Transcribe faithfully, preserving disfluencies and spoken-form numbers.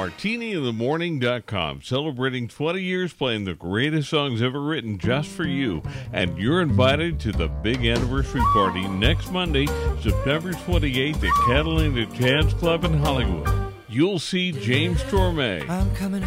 martini in the morning dot com, celebrating twenty years playing the greatest songs ever written just for you. And you're invited to the big anniversary party next Monday, September twenty-eighth at Catalina Jazz Club in Hollywood. You'll see James Torme, I'm coming